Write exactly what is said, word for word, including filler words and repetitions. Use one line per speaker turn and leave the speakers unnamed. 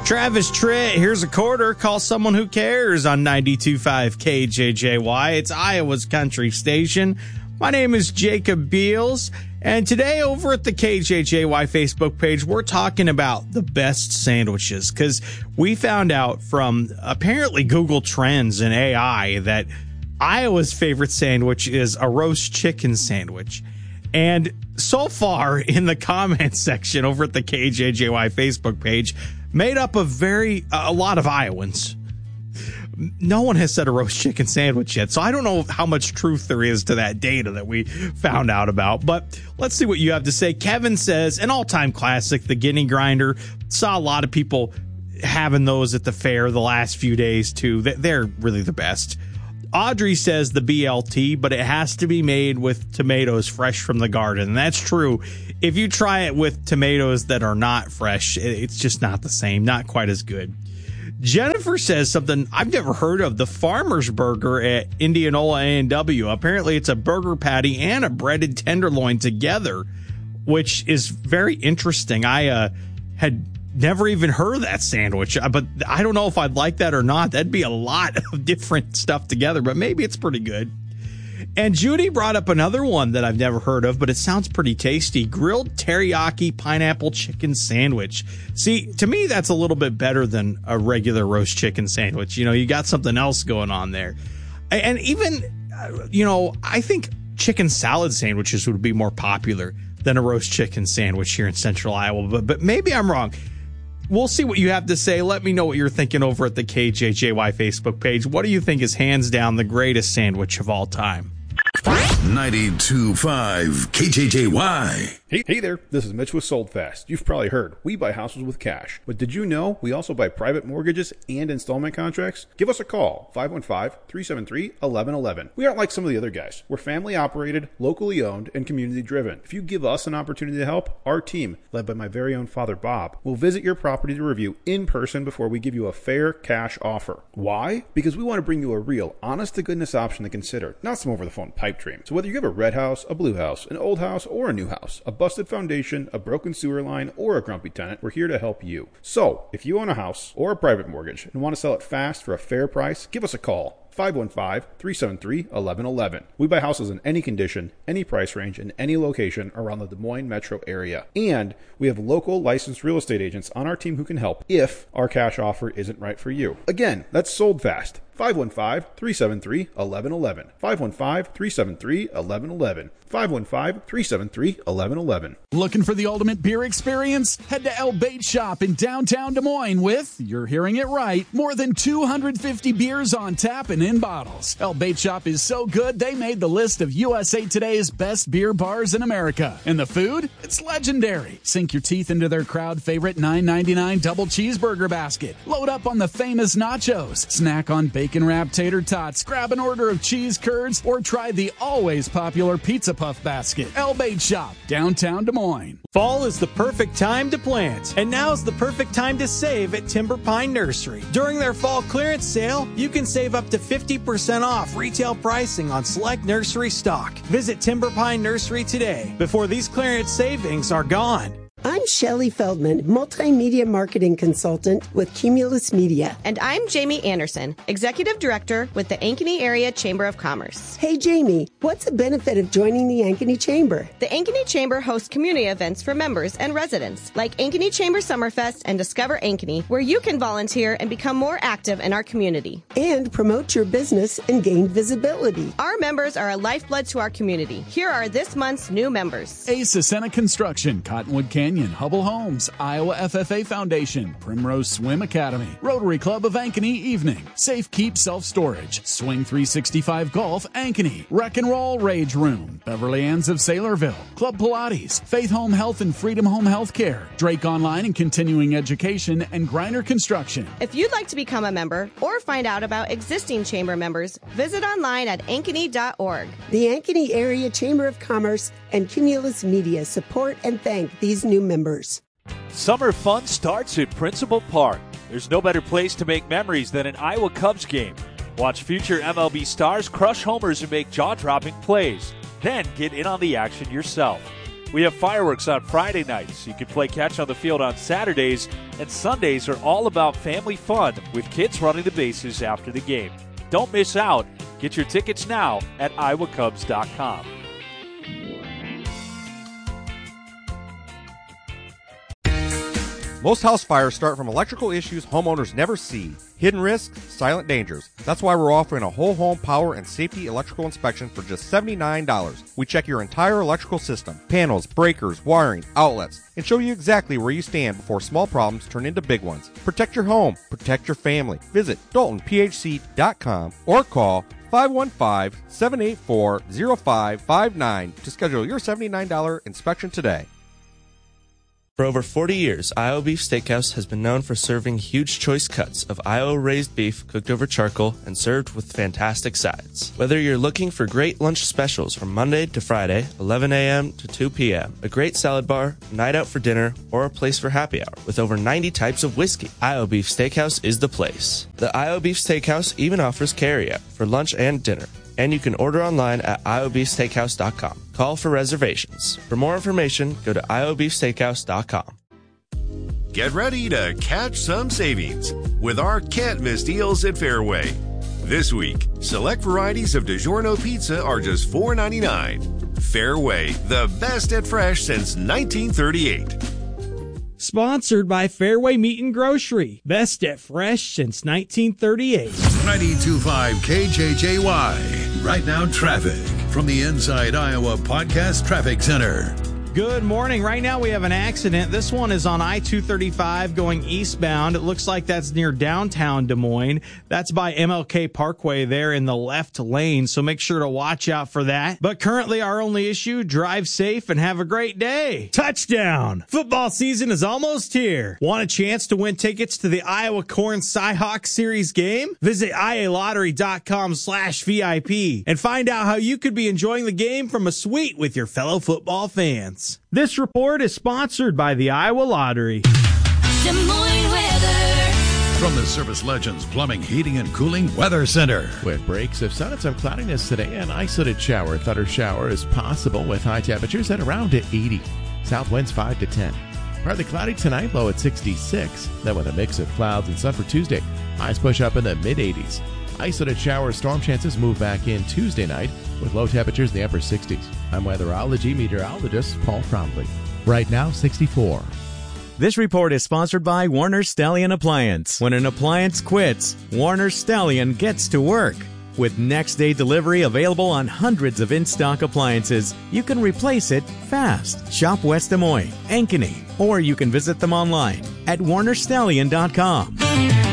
Travis Tritt, here's a quarter. Call someone who cares on ninety-two point five K J J Y. It's Iowa's country station. My name is Jacob Beals, and today over at the K J J Y Facebook page, we're talking about the best sandwiches, because we found out from apparently Google Trends and A I that Iowa's favorite sandwich is a roast chicken sandwich. And so far in the comments section over at the K J J Y Facebook page, made up of very a lot of Iowans, no one has said a roast chicken sandwich yet. So I don't know how much truth there is to that data that we found out about. But let's see what you have to say. Kevin says, an all-time classic, the Guinea Grinder. Saw a lot of people having those at the fair the last few days, too. They're really the best. Audrey says the B L T, but it has to be made with tomatoes fresh from the garden. And that's true. If you try it with tomatoes that are not fresh, it's just not the same, not quite as good. Jennifer says something I've never heard of, the Farmer's Burger at Indianola A and W. Apparently it's a burger patty and a breaded tenderloin together, which is very interesting. I uh, had never even heard of that sandwich, but I don't know if I'd like that or not. That'd be a lot of different stuff together, but maybe it's pretty good. And Judy brought up another one that I've never heard of, but it sounds pretty tasty. Grilled teriyaki pineapple chicken sandwich. See, to me, that's a little bit better than a regular roast chicken sandwich. You know, you got something else going on there. And even, you know, I think chicken salad sandwiches would be more popular than a roast chicken sandwich here in Central Iowa, but, but maybe I'm wrong. We'll see what you have to say. Let me know what you're thinking over at the K J J Y Facebook page. What do you think is hands down the greatest sandwich of all time?
ninety-two point five K J J Y.
Hey, hey there, this is Mitch with Sold Fast. You've probably heard, we buy houses with cash. But did you know we also buy private mortgages and installment contracts? Give us a call, five one five, three seven three, one one one one. We aren't like some of the other guys. We're family operated, locally owned, and community driven. If you give us an opportunity to help, our team, led by my very own father Bob, will visit your property to review in person before we give you a fair cash offer. Why? Because we want to bring you a real, honest-to-goodness option to consider, not some over-the-phone pipe dream. So whether you have a red house, a blue house, an old house, or a new house, a busted foundation, a broken sewer line, or a grumpy tenant, we're here to help you. So, if you own a house or a private mortgage and want to sell it fast for a fair price, give us a call. five one five, three seven three, one one one one. We buy houses in any condition, any price range, and any location around the Des Moines metro area. And we have local licensed real estate agents on our team who can help if our cash offer isn't right for you. Again, that's Sold Fast. five one five, three seven three, one one one one. five one five, three seven three, one one one one. five one five, three seven three, one one one one.
Looking for the ultimate beer experience? Head to El Bait Shop in downtown Des Moines with, you're hearing it right, more than two hundred fifty beers on tap and in bottles. El Bait Shop is so good, they made the list of U S A Today's best beer bars in America. And the food? It's legendary. Sink your teeth into their crowd favorite nine ninety-nine double cheeseburger basket. Load up on the famous nachos. Snack on bacon wrapped tater tots. Grab an order of cheese curds or try the always popular pizza puff basket. El Bait Shop, downtown Des Moines.
Fall is the perfect time to plant, and now's the perfect time to save at Timber Pine Nursery. During their fall clearance sale, you can save up to fifty percent off retail pricing on select nursery stock. Visit Timber Pine Nursery today before these clearance savings are gone.
I'm Shelley Feldman, multimedia marketing consultant with Cumulus Media.
And I'm Jamie Anderson, executive director with the Ankeny Area Chamber of Commerce.
Hey, Jamie, what's the benefit of joining the Ankeny Chamber?
The Ankeny Chamber hosts community events for members and residents, like Ankeny Chamber Summerfest and Discover Ankeny, where you can volunteer and become more active in our community.
And promote your business and gain visibility.
Our members are a lifeblood to our community. Here are this month's new members.
Ace Ascena Construction, Cottonwood Canyon, Hubble Homes, Iowa F F A Foundation, Primrose Swim Academy, Rotary Club of Ankeny Evening, Safe Keep Self Storage, Swing three sixty-five Golf Ankeny, Wreck and Roll Rage Room, Beverly Ann's of Saylorville, Club Pilates, Faith Home Health and Freedom Home Healthcare, Drake Online and Continuing Education, and Griner Construction.
If you'd like to become a member or find out about existing chamber members, visit online at ankeny dot org.
The Ankeny Area Chamber of Commerce and Cumulus Media support and thank these new members.
Summer fun starts at Principal Park. There's no better place to make memories than an Iowa Cubs game. Watch future M L B stars crush homers and make jaw-dropping plays. Then get in on the action yourself. We have fireworks on Friday nights. You can play catch on the field on Saturdays, and Sundays are all about family fun with kids running the bases after the game. Don't miss out. Get your tickets now at iowa cubs dot com.
Most house fires start from electrical issues homeowners never see. Hidden risks, silent dangers. That's why we're offering a whole home power and safety electrical inspection for just seventy-nine dollars. We check your entire electrical system, panels, breakers, wiring, outlets, and show you exactly where you stand before small problems turn into big ones. Protect your home, protect your family. Visit dalton p h c dot com or call five one five, seven eight four, zero five five nine to schedule your seventy-nine dollars inspection today.
For over forty years, Iowa Beef Steakhouse has been known for serving huge choice cuts of Iowa-raised beef cooked over charcoal and served with fantastic sides. Whether you're looking for great lunch specials from Monday to Friday, eleven a.m. to two p.m., a great salad bar, night out for dinner, or a place for happy hour with over ninety types of whiskey, Iowa Beef Steakhouse is the place. The Iowa Beef Steakhouse even offers carry-out for lunch and dinner, and you can order online at iowa beef steakhouse dot com. Call for reservations. For more information, go to iowa beef steakhouse dot com.
Get ready to catch some savings with our can't miss deals at Fairway. This week, select varieties of DiGiorno pizza are just four ninety-nine. Fairway, the best at fresh since nineteen thirty-eight.
Sponsored by Fairway Meat and Grocery. Best at fresh since nineteen thirty-eight.
ninety-two point five K J J Y. Right now, traffic from the Inside Iowa Podcast Traffic Center.
Good morning. Right now we have an accident. This one is on I two thirty-five going eastbound. It looks like that's near downtown Des Moines. That's by M L K Parkway there in the left lane, so make sure to watch out for that. But currently our only issue, drive safe and have a great day. Touchdown! Football season is almost here. Want a chance to win tickets to the Iowa Corn Cyhawk Series game? Visit I A lottery dot com slash V I P and find out how you could be enjoying the game from a suite with your fellow football fans. This report is sponsored by the Iowa Lottery.
Des Moines weather.
From the Service Legends Plumbing, Heating, and Cooling Weather Center.
With breaks of sun and some cloudiness today, an isolated shower, thunder shower is possible with high temperatures at around eighty. South winds five to ten. Partly cloudy tonight, low at sixty-six. Then with a mix of clouds and sun for Tuesday, highs push up in the mid-eighties. Isolated shower storm chances move back in Tuesday night with low temperatures in the upper sixties. I'm weatherology meteorologist Paul Trombley. Right now, sixty-four.
This report is sponsored by Warner Stallion Appliance. When an appliance quits, Warner Stallion gets to work. With next-day delivery available on hundreds of in-stock appliances, you can replace it fast. Shop West Des Moines, Ankeny, or you can visit them online at warner stallion dot com.